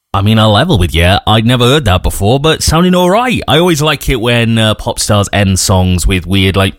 I mean, I'll level with you. I'd never heard that before, but sounding alright. I always like it when pop stars end songs with weird, like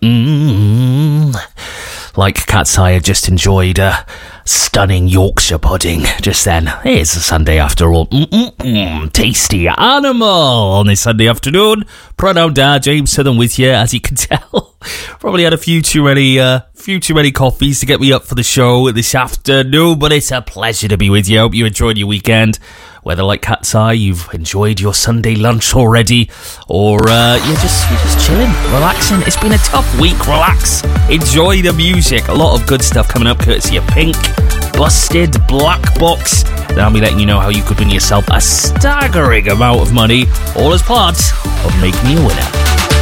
Cat's Eye just enjoyed a stunning Yorkshire pudding just then. It's a Sunday after all. Tasty animal on this Sunday afternoon. Pronoun Dad, James Southern with you, as you can tell. Probably had a few too many coffees to get me up for the show this afternoon, but it's a pleasure to be with you. I hope you enjoyed your weekend. Whether like Cat's Eye, you've enjoyed your Sunday lunch already, or you're just chilling, relaxing. It's been a tough week. Relax, enjoy the music. A lot of good stuff coming up, courtesy of Pink, Busted, Black Box. Then I'll be letting you know how you could win yourself a staggering amount of money, all as part of Make Me a Winner.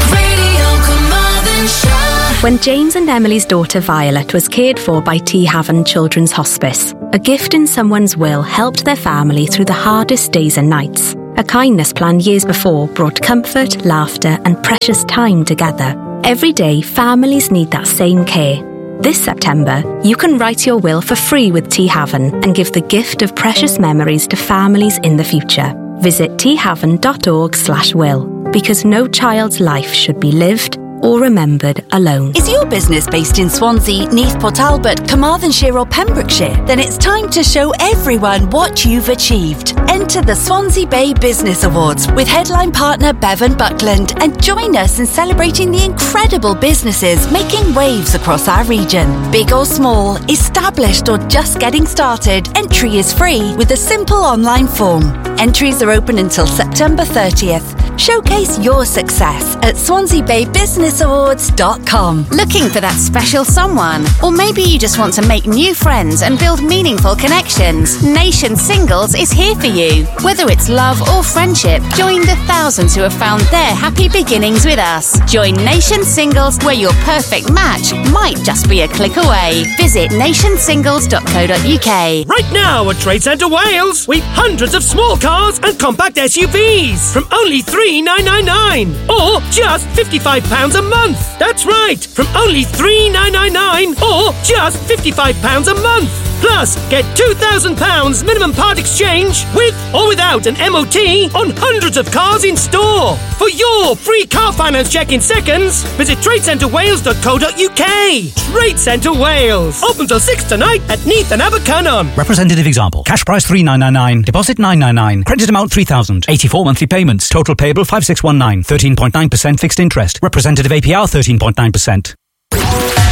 When James and Emily's daughter Violet was cared for by T Haven Children's Hospice, a gift in someone's will helped their family through the hardest days and nights. A kindness plan years before brought comfort, laughter and precious time together. Every day, families need that same care. This September, you can write your will for free with T Haven and give the gift of precious memories to families in the future. Visit thaven.org/will, because no child's life should be lived or remembered alone. Is your business based in Swansea, Neath, Port Talbot, Carmarthenshire or Pembrokeshire? Then it's time to show everyone what you've achieved. Enter the Swansea Bay Business Awards with headline partner Bevan Buckland and join us in celebrating the incredible businesses making waves across our region. Big or small, established or just getting started, entry is free with a simple online form. Entries are open until September 30th. Showcase your success at SwanseaBayBusinessAwards.com. Looking for that special someone? Or maybe you just want to make new friends and build meaningful connections? Nation Singles is here for you. Whether it's love or friendship, join the thousands who have found their happy beginnings with us. Join Nation Singles, where your perfect match might just be a click away. Visit nationsingles.co.uk. Right now at Trade Centre Wales, we've hundreds of small cars and compact SUVs from only $3,999 or just £55 a month. That's right, from only $3,999 or just £55 a month. Plus, get £2,000 minimum part exchange with or without an MOT on hundreds of cars in store. For your free car finance check in seconds, visit tradecentrewales.co.uk. Trade Centre Wales. Open till 6 tonight at Neath and Abercynon. Representative example. Cash price $3,999. Deposit $999. Credit amount $3,000. 84 monthly payments. Total payable $5,619. 13.9% fixed interest. Representative APR 13.9%.